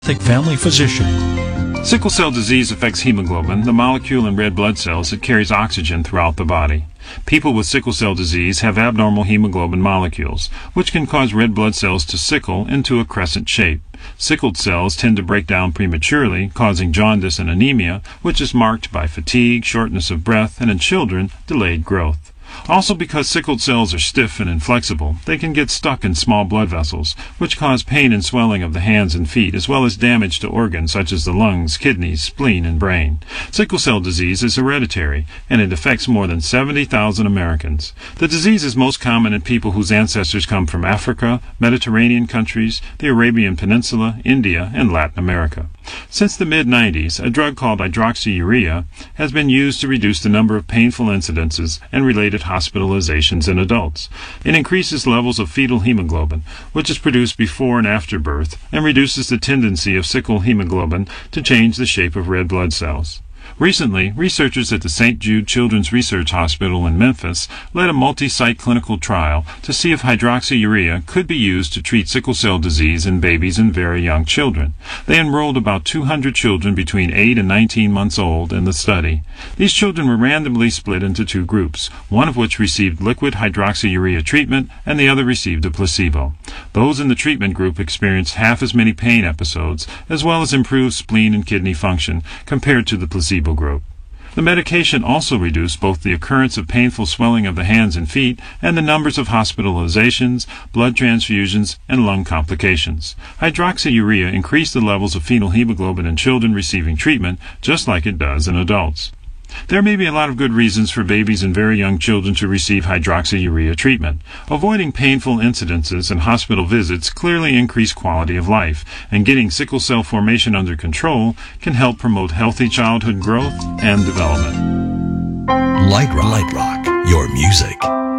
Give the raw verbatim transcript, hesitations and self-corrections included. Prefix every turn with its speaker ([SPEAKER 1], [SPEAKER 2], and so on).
[SPEAKER 1] Family Physician.
[SPEAKER 2] Sickle cell disease affects hemoglobin, the molecule in red blood cells that carries oxygen throughout the body. People with sickle cell disease have abnormal hemoglobin molecules, which can cause red blood cells to sickle into a crescent shape. Sickled cells tend to break down prematurely, causing jaundice and anemia, which is marked by fatigue, shortness of breath, and in children, delayed growth. Also, because sickled cells are stiff and inflexible, they can get stuck in small blood vessels, which cause pain and swelling of the hands and feet, as well as damage to organs such as the lungs, kidneys, spleen, and brain. Sickle cell disease is hereditary, and it affects more than seventy thousand Americans. The disease is most common in people whose ancestors come from Africa, Mediterranean countries, the Arabian Peninsula, India, and Latin America. Since the mid nineties, a drug called hydroxyurea has been used to reduce the number of painful incidences and related hospitalizations in adults. It increases levels of fetal hemoglobin, which is produced before and after birth, and reduces the tendency of sickle hemoglobin to change the shape of red blood cells. Recently, researchers at the Saint Jude Children's Research Hospital in Memphis led a multi-site clinical trial to see if hydroxyurea could be used to treat sickle cell disease in babies and very young children. They enrolled about two hundred children between eight and nineteen months old in the study. These children were randomly split into two groups, one of which received liquid hydroxyurea treatment and the other received a placebo. Those in the treatment group experienced half as many pain episodes, as well as improved spleen and kidney function compared to the placebo group. The medication also reduced both the occurrence of painful swelling of the hands and feet and the numbers of hospitalizations, blood transfusions, and lung complications. Hydroxyurea increased the levels of fetal hemoglobin in children receiving treatment, just like it does in adults. There may be a lot of good reasons for babies and very young children to receive hydroxyurea treatment. Avoiding painful incidences and hospital visits clearly increase quality of life, and getting sickle cell formation under control can help promote healthy childhood growth and development.
[SPEAKER 1] Light Rock, Light Rock, your music.